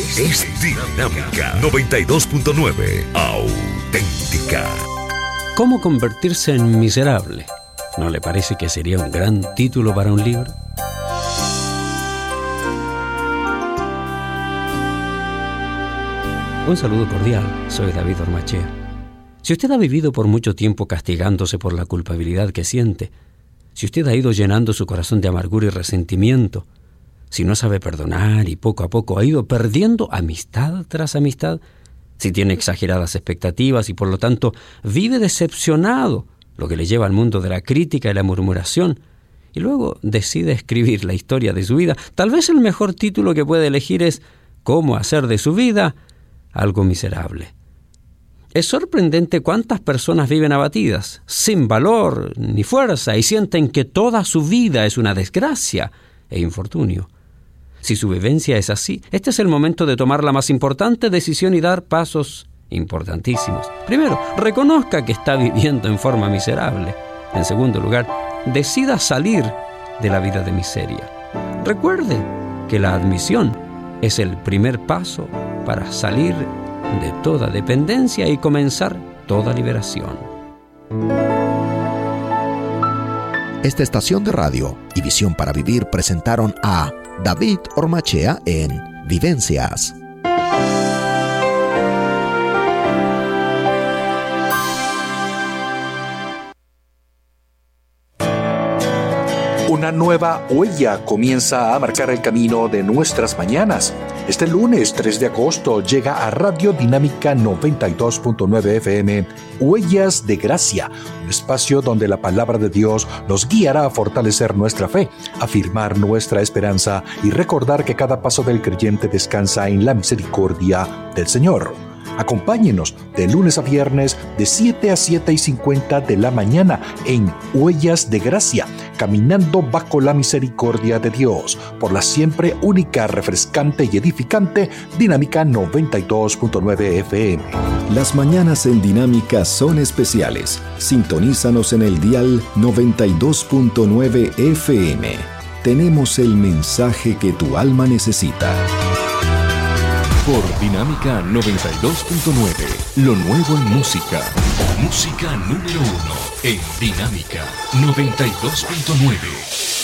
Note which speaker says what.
Speaker 1: es Dinámica 92.9, auténtica.
Speaker 2: ¿Cómo convertirse en miserable? ¿No le parece que sería un gran título para un libro? Un saludo cordial, soy David Ormachea. Si usted ha vivido por mucho tiempo castigándose por la culpabilidad que siente, si usted ha ido llenando su corazón de amargura y resentimiento, si no sabe perdonar y poco a poco ha ido perdiendo amistad tras amistad, si tiene exageradas expectativas y por lo tanto vive decepcionado, lo que le lleva al mundo de la crítica y la murmuración, y luego decide escribir la historia de su vida, tal vez el mejor título que puede elegir es «Cómo hacer de su vida algo miserable». Es sorprendente cuántas personas viven abatidas, sin valor ni fuerza, y sienten que toda su vida es una desgracia e infortunio. Si su vivencia es así, este es el momento de tomar la más importante decisión y dar pasos importantísimos. Primero, reconozca que está viviendo en forma miserable. En segundo lugar, decida salir de la vida de miseria. Recuerde que la admisión es el primer paso para salir de toda dependencia y comenzar toda liberación.
Speaker 3: Esta estación de radio y Visión para Vivir presentaron a David Ormachea en Vivencias.
Speaker 4: Una nueva huella comienza a marcar el camino de nuestras mañanas. Este lunes 3 de agosto llega a Radio Dinámica 92.9 FM Huellas de Gracia, un espacio donde la palabra de Dios nos guiará a fortalecer nuestra fe, afirmar nuestra esperanza y recordar que cada paso del creyente descansa en la misericordia del Señor. Acompáñenos de lunes a viernes de 7 a 7:50 de la mañana en Huellas de Gracia, caminando bajo la misericordia de Dios, por la siempre única, refrescante y edificante Dinámica 92.9 FM.
Speaker 5: Las mañanas en Dinámica son especiales. Sintonízanos en el dial 92.9 FM. Tenemos el mensaje que tu alma necesita.
Speaker 1: Por Dinámica 92.9, lo nuevo en música. Música número 1 en Dinámica 92.9.